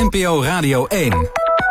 NPO Radio 1.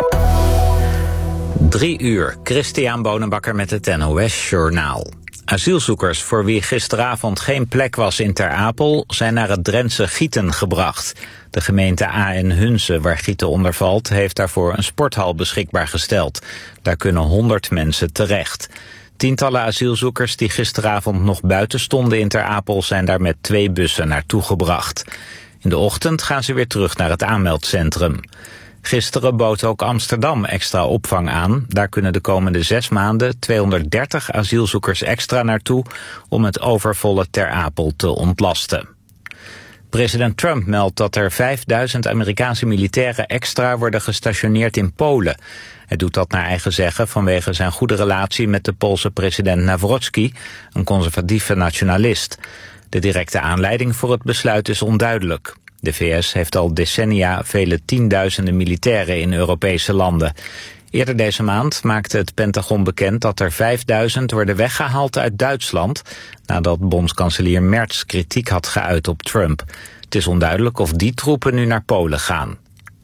3 uur, Christian Bonenbakker met het NOS Journaal. Asielzoekers voor wie gisteravond geen plek was in Ter Apel zijn naar het Drentse Gieten gebracht. De gemeente A.N. Hunze, waar Gieten onder valt, heeft daarvoor een sporthal beschikbaar gesteld. Daar kunnen 100 mensen terecht. Tientallen asielzoekers die gisteravond nog buiten stonden in Ter Apel zijn daar met 2 bussen naartoe gebracht. In de ochtend gaan ze weer terug naar het aanmeldcentrum. Gisteren bood ook Amsterdam extra opvang aan. Daar kunnen de komende 6 maanden 230 asielzoekers extra naartoe om het overvolle Ter Apel te ontlasten. President Trump meldt dat er 5000 Amerikaanse militairen extra worden gestationeerd in Polen. Hij doet dat naar eigen zeggen vanwege zijn goede relatie met de Poolse president Nawrocki, een conservatieve nationalist. De directe aanleiding voor het besluit is onduidelijk. De VS heeft al decennia vele tienduizenden militairen in Europese landen. Eerder deze maand maakte het Pentagon bekend dat er 5000 worden weggehaald uit Duitsland, nadat bondskanselier Merz kritiek had geuit op Trump. Het is onduidelijk of die troepen nu naar Polen gaan.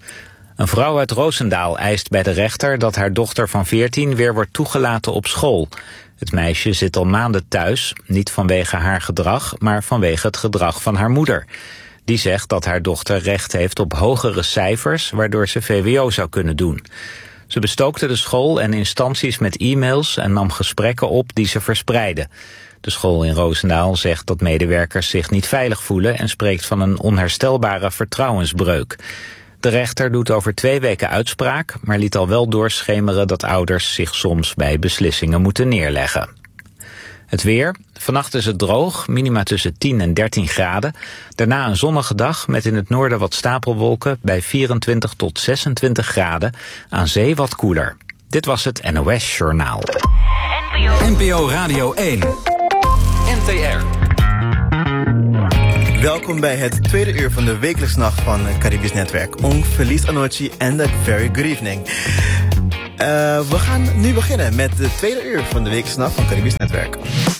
Een vrouw uit Roosendaal eist bij de rechter dat haar dochter van 14 weer wordt toegelaten op school. Het meisje zit al maanden thuis, niet vanwege haar gedrag, maar vanwege het gedrag van haar moeder. Die zegt dat haar dochter recht heeft op hogere cijfers, waardoor ze VWO zou kunnen doen. Ze bestookte de school en instanties met e-mails en nam gesprekken op die ze verspreidden. De school in Roosendaal zegt dat medewerkers zich niet veilig voelen en spreekt van een onherstelbare vertrouwensbreuk. De rechter doet over 2 weken uitspraak, maar liet al wel doorschemeren dat ouders zich soms bij beslissingen moeten neerleggen. Het weer. Vannacht is het droog, minima tussen 10 en 13 graden. Daarna een zonnige dag met in het noorden wat stapelwolken bij 24 tot 26 graden. Aan zee wat koeler. Dit was het NOS Journaal. NPO Radio 1. NTR. Welkom bij het tweede uur van de wekelijksnacht van het Caribisch Netwerk. Un feliz anoche and a very good evening. We gaan nu beginnen met de tweede uur van de wekelijksnacht van het Caribisch Netwerk.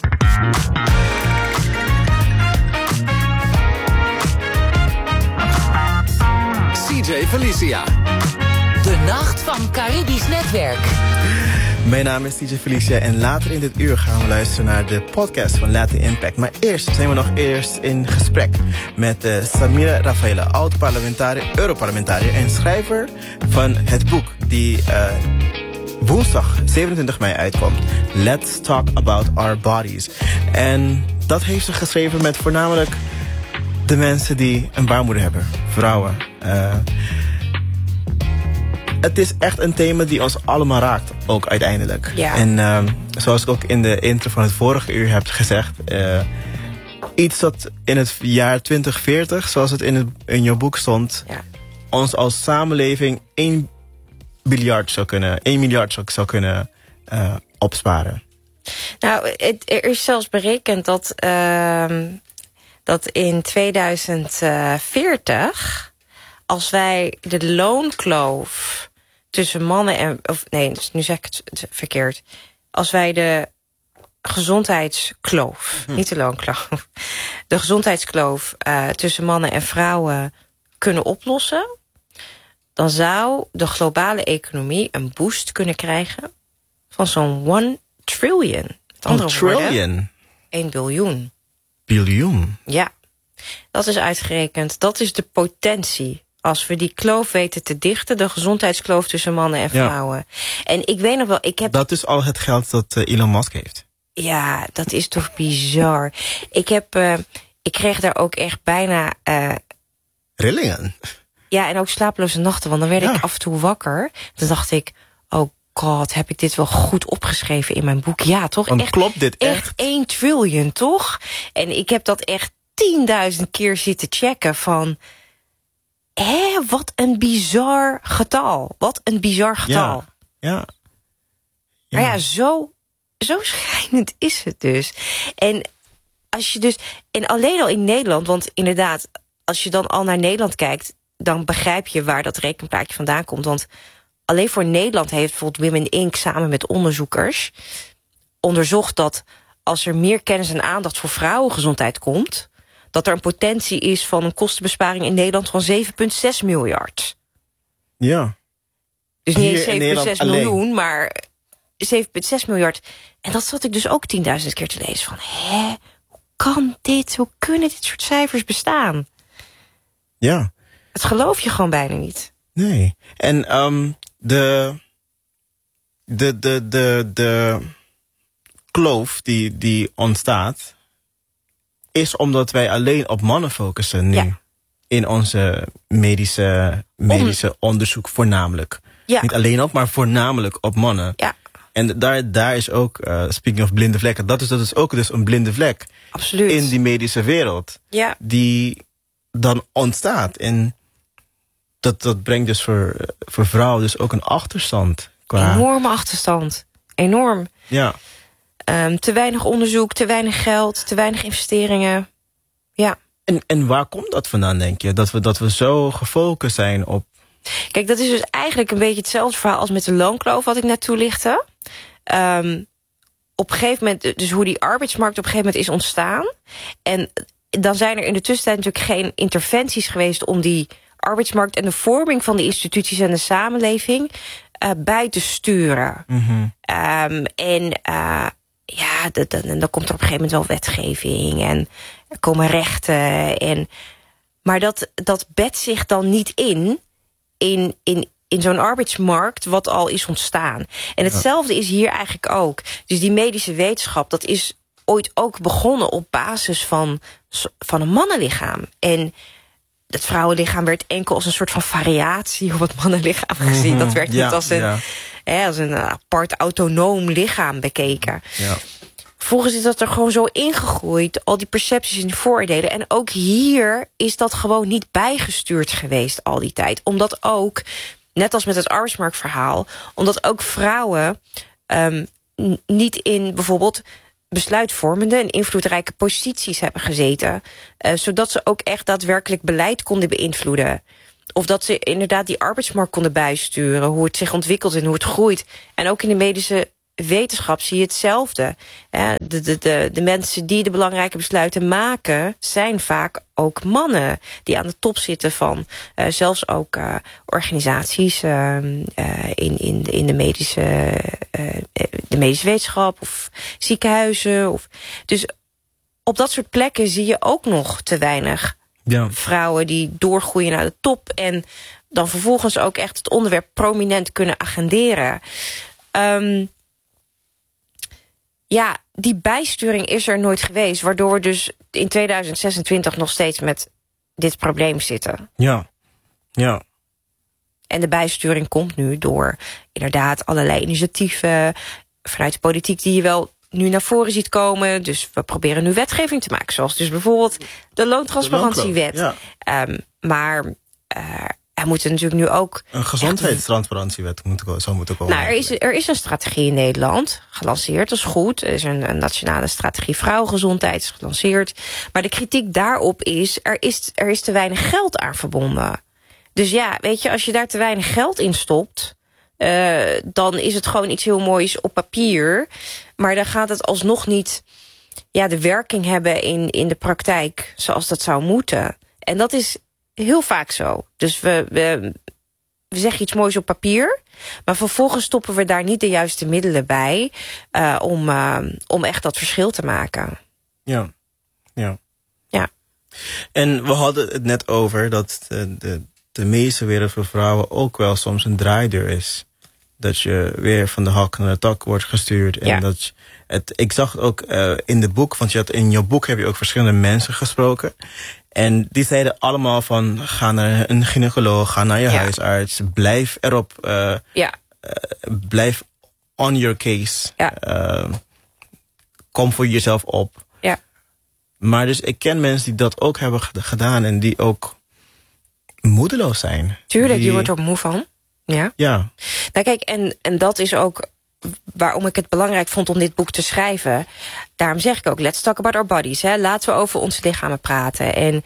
CJ Felicia. De nacht van Caribisch Netwerk. Mijn naam is DJ Felicia en later in dit uur gaan we luisteren naar de podcast van Latin Impact. Maar eerst zijn we nog in gesprek met Samira Rafaela, oud-parlementariër, Europarlementariër en schrijver van het boek die woensdag 27 mei uitkomt. Let's Talk About Our Bodies. En dat heeft ze geschreven met voornamelijk de mensen die een baarmoeder hebben. Vrouwen. Het is echt een thema die ons allemaal raakt, ook uiteindelijk. Ja. En zoals ik ook in de intro van het vorige uur heb gezegd, iets dat in het jaar 2040, zoals het in jouw boek stond, Ja. ons als samenleving 1 miljard zou kunnen opsparen. Nou, er is zelfs berekend dat in 2040, als wij de loonkloof tussen mannen en... nu zeg ik het verkeerd. Als wij de gezondheidskloof, niet de loonkloof, de gezondheidskloof tussen mannen en vrouwen kunnen oplossen, dan zou de globale economie een boost kunnen krijgen van zo'n 1 trillion. Met andere woorden, 1 biljoen. Biljoen? Ja, dat is uitgerekend. Dat is de potentie. Als we die kloof weten te dichten, de gezondheidskloof tussen mannen en vrouwen. Ja. En ik weet nog wel, dat is al het geld dat Elon Musk heeft. Ja, dat is toch bizar. Ik kreeg daar ook echt bijna rillingen. Ja, en ook slapeloze nachten, want dan werd ik af en toe wakker. Dan dacht ik, oh god, heb ik dit wel goed opgeschreven in mijn boek? Ja, toch? Want klopt dit echt? Echt 1 triljoen, toch? En ik heb dat echt 10.000 keer zitten checken van, wat een bizar getal. Wat een bizar getal. Ja. Maar ja, zo schrijnend is het dus. En als je dus, en alleen al in Nederland, want inderdaad, als je dan al naar Nederland kijkt, dan begrijp je waar dat rekenplaatje vandaan komt. Want alleen voor Nederland heeft bijvoorbeeld Women Inc. samen met onderzoekers onderzocht dat als er meer kennis en aandacht voor vrouwengezondheid komt, dat er een potentie is van een kostenbesparing in Nederland van 7,6 miljard. Ja. Dus Hier in niet Nederland 7,6 alleen. miljoen, maar 7,6 miljard. En dat zat ik dus ook 10.000 keer te lezen. Van, hoe kan dit? Hoe kunnen dit soort cijfers bestaan? Ja. Dat geloof je gewoon bijna niet. Nee. En de kloof die ontstaat, is omdat wij alleen op mannen focussen nu. Ja. In onze medische onderzoek voornamelijk. Ja. Niet alleen op, maar voornamelijk op mannen. Ja, En daar is ook, speaking of blinde vlekken, dat is ook dus een blinde vlek absoluut. in die medische wereld. Ja. Die dan ontstaat. En dat brengt dus voor vrouwen dus ook een achterstand. Enorme achterstand. Enorm. Ja. Te weinig onderzoek, te weinig geld, te weinig investeringen. Ja. En waar komt dat vandaan, denk je? Dat we zo gefocust zijn op... Kijk, dat is dus eigenlijk een beetje hetzelfde verhaal als met de loonkloof wat ik net toelichtte. Op een gegeven moment, dus hoe die arbeidsmarkt op een gegeven moment is ontstaan. En dan zijn er in de tussentijd natuurlijk geen interventies geweest om die arbeidsmarkt en de vorming van de instituties en de samenleving bij te sturen. Mm-hmm. Dan komt er op een gegeven moment wel wetgeving en er komen rechten. Maar dat bedt zich dan niet in zo'n arbeidsmarkt wat al is ontstaan. En hetzelfde is hier eigenlijk ook. Dus die medische wetenschap, dat is ooit ook begonnen op basis van een mannenlichaam. En het vrouwenlichaam werd enkel als een soort van variatie op het mannenlichaam gezien. Dat werd niet als een apart autonoom lichaam bekeken. Ja. Vervolgens is dat er gewoon zo ingegroeid, al die percepties en vooroordelen. En ook hier is dat gewoon niet bijgestuurd geweest al die tijd. Omdat ook, net als met het arbeidsmarktverhaal, omdat ook vrouwen niet in bijvoorbeeld besluitvormende en invloedrijke posities hebben gezeten. Zodat ze ook echt daadwerkelijk beleid konden beïnvloeden. Of dat ze inderdaad die arbeidsmarkt konden bijsturen, hoe het zich ontwikkelt en hoe het groeit. En ook in de medische wetenschap zie je hetzelfde. De mensen die de belangrijke besluiten maken zijn vaak ook mannen die aan de top zitten van zelfs ook organisaties in de medische wetenschap of ziekenhuizen. Dus op dat soort plekken zie je ook nog te weinig vrouwen die doorgroeien naar de top en dan vervolgens ook echt het onderwerp prominent kunnen agenderen. Die bijsturing is er nooit geweest, waardoor we dus in 2026 nog steeds met dit probleem zitten. Ja. En de bijsturing komt nu door inderdaad allerlei initiatieven vanuit de politiek die je wel nu naar voren ziet komen. Dus we proberen nu wetgeving te maken, zoals dus bijvoorbeeld de loontransparantiewet. Maar er moet natuurlijk nu ook een gezondheidstransparantiewet zou moeten komen. Nou, er is een strategie in Nederland gelanceerd, dat is goed. Er is een nationale strategie vrouwengezondheid is gelanceerd. Maar de kritiek daarop is, er is te weinig geld aan verbonden. Dus ja, weet je, als je daar te weinig geld in stopt, dan is het gewoon iets heel moois op papier. Maar dan gaat het alsnog niet de werking hebben in de praktijk zoals dat zou moeten. En dat is heel vaak zo. Dus we zeggen iets moois op papier, maar vervolgens stoppen we daar niet de juiste middelen bij om echt dat verschil te maken. Ja. En we hadden het net over dat de meeste wereld voor vrouwen ook wel soms een draaideur is. Dat je weer van de hak naar de tak wordt gestuurd. En ik zag het ook in het boek, want in jouw boek heb je ook verschillende mensen gesproken. En die zeiden allemaal van, ga naar een gynaecoloog, ga naar je huisarts. Blijf erop, blijf on your case. Kom voor jezelf op. Ja. Maar dus ik ken mensen die dat ook hebben gedaan en die ook moedeloos zijn. Tuurlijk, je wordt er moe van. Ja. Nou kijk, en dat is ook waarom ik het belangrijk vond om dit boek te schrijven. Daarom zeg ik ook, let's talk about our bodies. Laten we over onze lichamen praten. En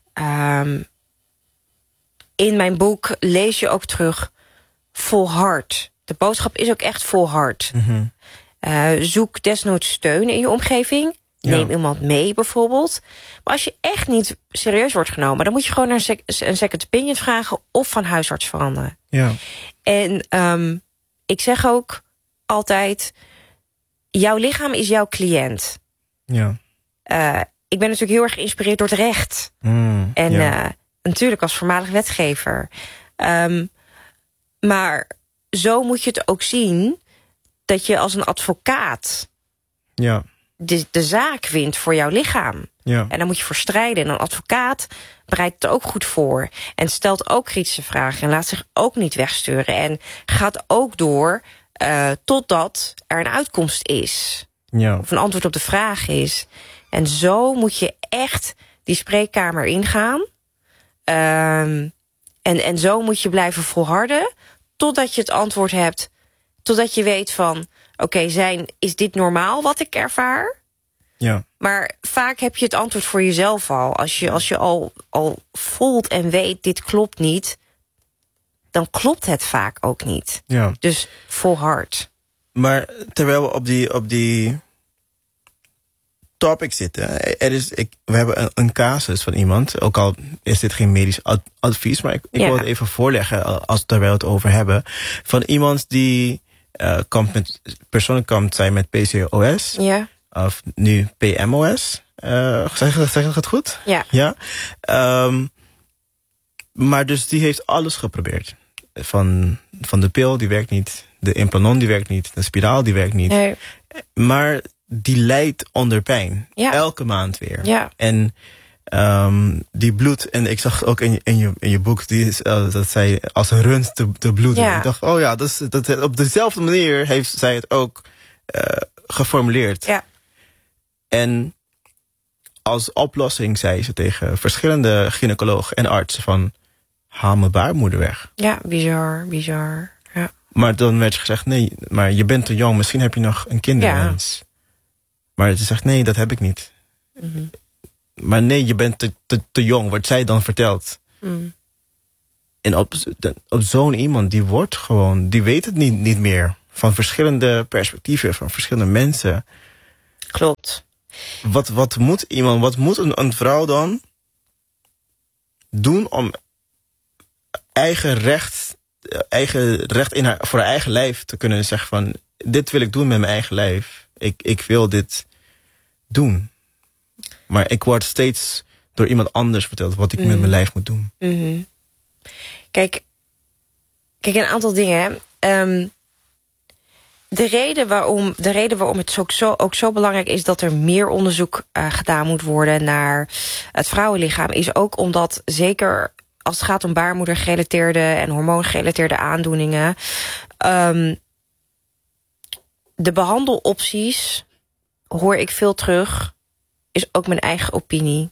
in mijn boek lees je ook terug volhard. De boodschap is ook echt volhard. Mm-hmm. Zoek desnoods steun in je omgeving. Neem iemand mee bijvoorbeeld. Maar als je echt niet serieus wordt genomen, dan moet je gewoon naar een second opinion vragen of van huisarts veranderen. Ja. En ik zeg ook altijd, jouw lichaam is jouw cliënt. Ja. Ik ben natuurlijk heel erg geïnspireerd door het recht. En natuurlijk als voormalig wetgever. Maar zo moet je het ook zien, dat je als een advocaat de zaak wint voor jouw lichaam. Ja. En daar moet je voor strijden. En een advocaat bereidt het ook goed voor. En stelt ook kritische vragen. En laat zich ook niet wegsturen. En gaat ook door totdat er een uitkomst is. Ja. Of een antwoord op de vraag is. En zo moet je echt die spreekkamer ingaan. En zo moet je blijven volharden totdat je het antwoord hebt. Totdat je weet van, oké, is dit normaal wat ik ervaar? Ja. Maar vaak heb je het antwoord voor jezelf al. Als je al voelt en weet, dit klopt niet, dan klopt het vaak ook niet. Ja. Dus volhard. Maar terwijl we op die topic zitten, we hebben een casus van iemand, ook al is dit geen medisch advies, maar ik wil het even voorleggen terwijl we het over hebben, van iemand die persoonlijk kan zijn met PCOS. Ja. Of nu PMOS. Zeg ik het goed? Ja. Maar dus die heeft alles geprobeerd. Van de pil, die werkt niet. De Implanon, die werkt niet. De spiraal, die werkt niet. Nee. Maar die lijdt onder pijn. Ja. Elke maand weer. Ja. En die bloed, en ik zag ook in je boek, dat zij als een rund te bloeden. Ja. Ik dacht, dat op dezelfde manier heeft zij het ook geformuleerd. Ja. En als oplossing zei ze tegen verschillende gynaecologen en artsen van, haal mijn baarmoeder weg. Ja, bizar. Ja. Maar dan werd gezegd, nee, maar je bent te jong, misschien heb je nog een kinderwens. Ja. Maar ze zegt, nee, dat heb ik niet. Mm-hmm. Maar nee, je bent te jong, wordt zij dan verteld. Mm. En op zo'n iemand, die weet het niet meer. Van verschillende perspectieven, van verschillende mensen. Klopt. Wat moet een vrouw dan doen om eigen recht voor haar eigen lijf te kunnen zeggen van, dit wil ik doen met mijn eigen lijf. Ik wil dit doen. Maar ik word steeds door iemand anders verteld wat ik met mijn lijf moet doen. Mm-hmm. Kijk, een aantal dingen. De reden waarom het ook zo belangrijk is dat er meer onderzoek gedaan moet worden naar het vrouwenlichaam, is ook omdat, zeker als het gaat om baarmoedergerelateerde en hormoongerelateerde aandoeningen, de behandelopties, hoor ik veel terug, is ook mijn eigen opinie,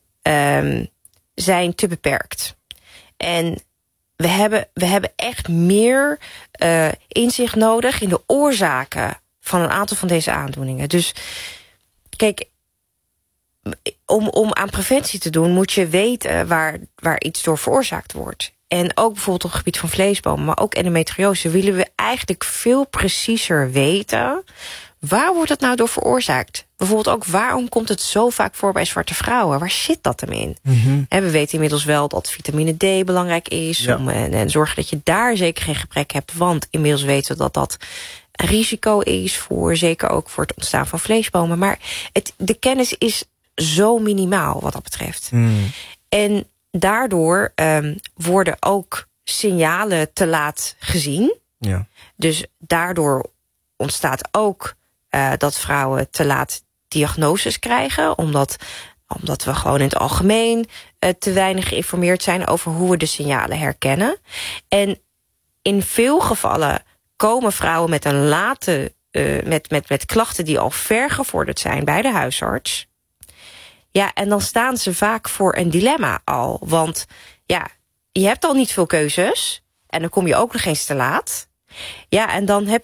zijn te beperkt. En we hebben echt meer inzicht nodig in de oorzaken van een aantal van deze aandoeningen. Dus kijk, om aan preventie te doen, moet je weten waar iets door veroorzaakt wordt. En ook bijvoorbeeld op het gebied van vleesbomen, maar ook endometriose, willen we eigenlijk veel preciezer weten, waar wordt het nou door veroorzaakt? Bijvoorbeeld ook, waarom komt het zo vaak voor bij zwarte vrouwen? Waar zit dat hem in? Mm-hmm. En we weten inmiddels wel dat vitamine D belangrijk is. Ja. En zorgen dat je daar zeker geen gebrek hebt. Want inmiddels weten we dat een risico is, zeker ook voor het ontstaan van vleesbomen. Maar de kennis is zo minimaal wat dat betreft. Mm. En daardoor worden ook signalen te laat gezien. Ja. Dus daardoor ontstaat ook dat vrouwen te laat diagnoses krijgen, omdat we gewoon in het algemeen te weinig geïnformeerd zijn over hoe we de signalen herkennen. En in veel gevallen komen vrouwen met een met klachten die al ver gevorderd zijn bij de huisarts. Ja, en dan staan ze vaak voor een dilemma al. Want ja, je hebt al niet veel keuzes en dan kom je ook nog eens te laat. Ja, en dan heb